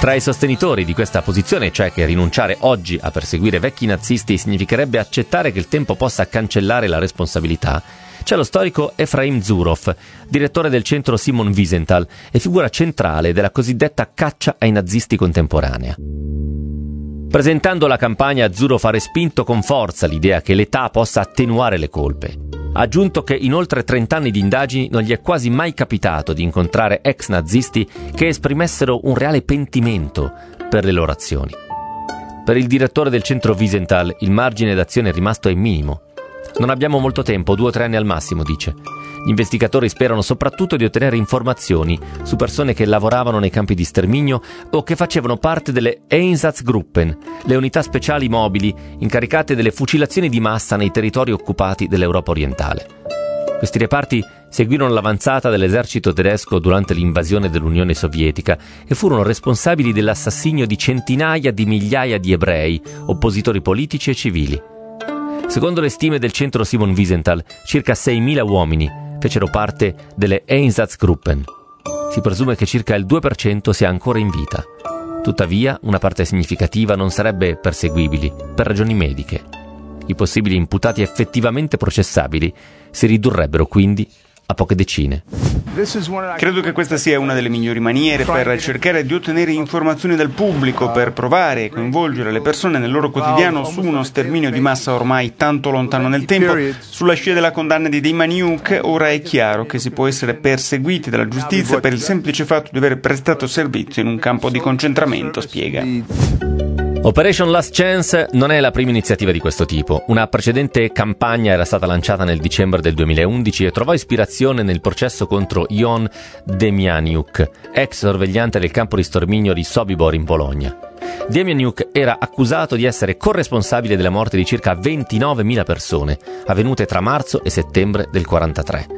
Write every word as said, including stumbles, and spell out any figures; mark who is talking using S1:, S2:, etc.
S1: Tra i sostenitori di questa posizione, cioè che rinunciare oggi a perseguire vecchi nazisti significherebbe accettare che il tempo possa cancellare la responsabilità, c'è lo storico Efraim Zuroff, direttore del centro Simon Wiesenthal e figura centrale della cosiddetta caccia ai nazisti contemporanea. Presentando la campagna, Zuroff ha respinto con forza l'idea che l'età possa attenuare le colpe. Ha aggiunto che in oltre trent'anni di indagini non gli è quasi mai capitato di incontrare ex nazisti che esprimessero un reale pentimento per le loro azioni. Per il direttore del centro Wiesenthal il margine d'azione rimasto è minimo. Non abbiamo molto tempo, due o tre anni al massimo, dice. Gli investigatori sperano soprattutto di ottenere informazioni su persone che lavoravano nei campi di sterminio o che facevano parte delle Einsatzgruppen, le unità speciali mobili incaricate delle fucilazioni di massa nei territori occupati dell'Europa orientale. Questi reparti seguirono l'avanzata dell'esercito tedesco durante l'invasione dell'Unione Sovietica e furono responsabili dell'assassinio di centinaia di migliaia di ebrei, oppositori politici e civili. Secondo le stime del centro Simon Wiesenthal, circa seimila uomini fecero parte delle Einsatzgruppen. Si presume che circa il due per cento sia ancora in vita. Tuttavia, una parte significativa non sarebbe perseguibili per ragioni mediche. I possibili imputati effettivamente processabili si ridurrebbero quindi a poche decine.
S2: Credo che questa sia una delle migliori maniere per cercare di ottenere informazioni dal pubblico, per provare a coinvolgere le persone nel loro quotidiano su uno sterminio di massa ormai tanto lontano nel tempo. Sulla scia della condanna di Demjanjuk, ora è chiaro che si può essere perseguiti dalla giustizia per il semplice fatto di aver prestato servizio in un campo di concentramento, spiega.
S1: Operation Last Chance non è la prima iniziativa di questo tipo. Una precedente campagna era stata lanciata nel dicembre del duemilaundici e trovò ispirazione nel processo contro Ion Demjanjuk, ex sorvegliante del campo di sterminio di Sobibor in Polonia. Demjanjuk era accusato di essere corresponsabile della morte di circa ventinovemila persone, avvenute tra marzo e settembre del quarantatré.